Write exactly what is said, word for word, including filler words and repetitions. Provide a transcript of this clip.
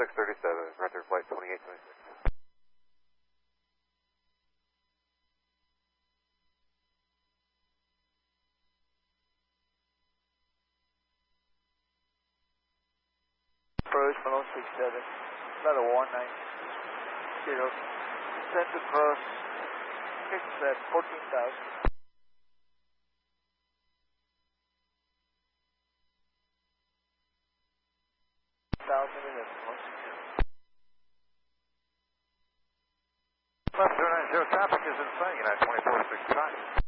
six thirty-seven, Renter Flight twenty-eight twenty-six. Approach Malone six seven, level one nine zero, send to cross, fix at fourteen thousand. Thousand eleven, one six zero. Left two nine zero, traffic is in sight, United twenty-four sixty-nine.